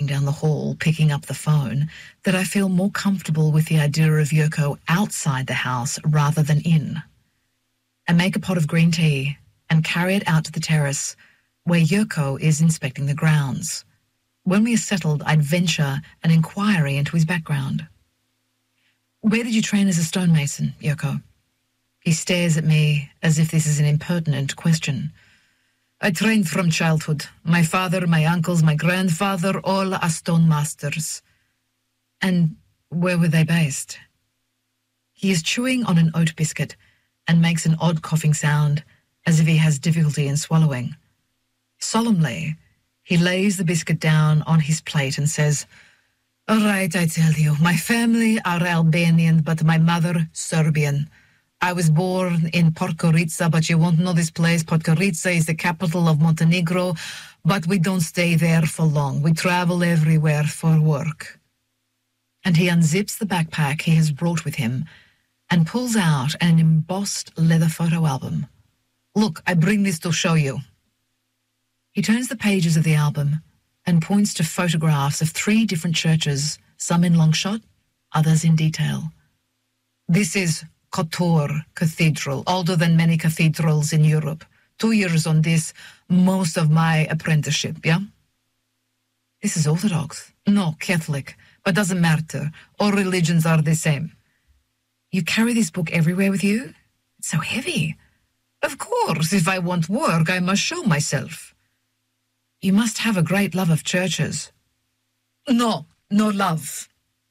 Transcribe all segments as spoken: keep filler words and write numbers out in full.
down the hall, picking up the phone, that I feel more comfortable with the idea of Yoko outside the house rather than in. I make a pot of green tea and carry it out to the terrace, where Yoko is inspecting the grounds. When we are settled, I'd venture an inquiry into his background. Where did you train as a stonemason, Yoko? He stares at me as if this is an impertinent question. I trained from childhood. My father, my uncles, my grandfather, all are stone masters. And where were they based? He is chewing on an oat biscuit and makes an odd coughing sound as if he has difficulty in swallowing. Solemnly, he lays the biscuit down on his plate and says, "All right, I tell you, my family are Albanian, but my mother Serbian. I was born in Podgorica, but you won't know this place. Podgorica is the capital of Montenegro, but we don't stay there for long. We travel everywhere for work." And he unzips the backpack he has brought with him and pulls out an embossed leather photo album. "Look, I bring this to show you." He turns the pages of the album and points to photographs of three different churches, some in long shot, others in detail. "This is Kotor Cathedral, older than many cathedrals in Europe. Two years on this, most of my apprenticeship, yeah?" "This is Orthodox." "No, Catholic, but doesn't matter. All religions are the same." "You carry this book everywhere with you? It's so heavy." "Of course, if I want work, I must show myself." "You must have a great love of churches." "No, no love."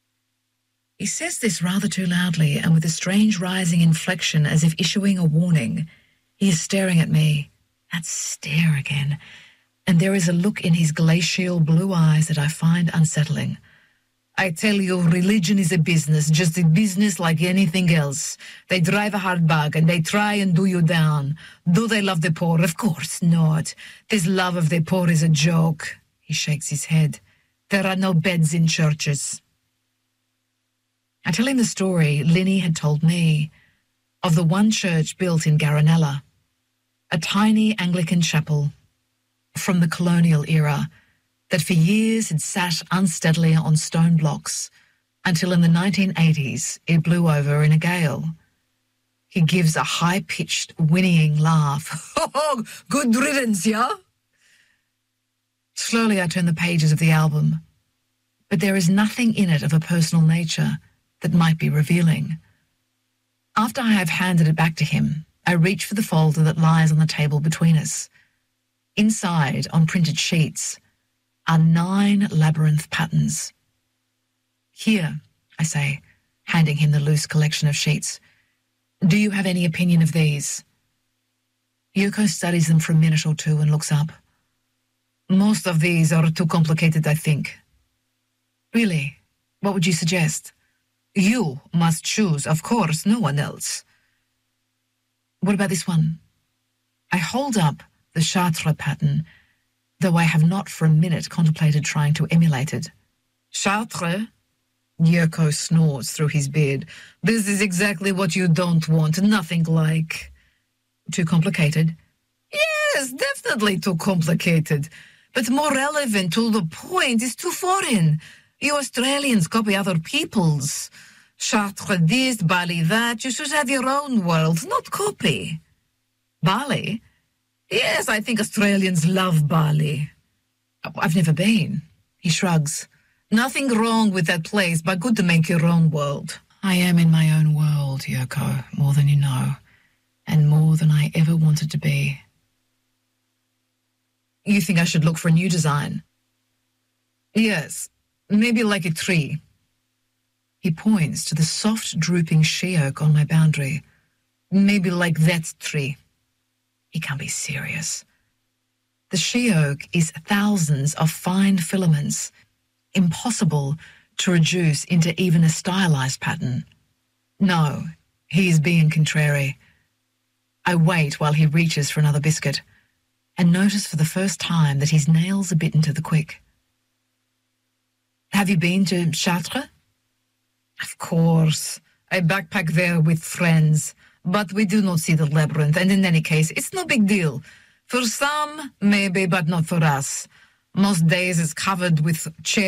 He says this rather too loudly and with a strange rising inflection as if issuing a warning. He is staring at me. That stare again. And there is a look in his glacial blue eyes that I find unsettling. "I tell you, religion is a business, just a business like anything else. They drive a hard bag and they try and do you down. Do they love the poor? Of course not. This love of the poor is a joke." He shakes his head. "There are no beds in churches." I tell him the story Linny had told me of the one church built in Garanella, a tiny Anglican chapel from the colonial era that for years had sat unsteadily on stone blocks until in the nineteen eighties it blew over in a gale. He gives a high-pitched, whinnying laugh. "Oh, good riddance, yeah?" Slowly I turn the pages of the album, but there is nothing in it of a personal nature that might be revealing. After I have handed it back to him, I reach for the folder that lies on the table between us. Inside, on printed sheets, are nine labyrinth patterns. "Here," I say, handing him the loose collection of sheets. "Do you have any opinion of these?" Yoko studies them for a minute or two and looks up. "Most of these are too complicated, I think." "Really? What would you suggest?" "You must choose, of course, no one else." "What about this one?" I hold up the Chartres pattern, though I have not for a minute contemplated trying to emulate it. "Chartres?" Yoko snores through his beard. "This is exactly what you don't want, nothing like." "Too complicated?" "Yes, definitely too complicated. But more relevant to the point is too foreign. You Australians copy other people's. Chartres this, Bali that. You should have your own world, not copy." "Bali?" "Yes, I think Australians love Bali." "I've never been." He shrugs. "Nothing wrong with that place, but good to make your own world." I am in my own world, Yoko, more than you know, and more than I ever wanted to be. "You think I should look for a new design?" "Yes. Maybe like a tree." He points to the soft, drooping she oak on my boundary. "Maybe like that tree." He can't be serious. The she oak is thousands of fine filaments, impossible to reduce into even a stylized pattern. No, he is being contrary. I wait while he reaches for another biscuit and notice for the first time that his nails are bitten to the quick. "Have you been to Chartres?" "Of course. I backpack there with friends, but we do not see the labyrinth, and in any case, it's no big deal. For some, maybe, but not for us. Most days it's covered with chairs.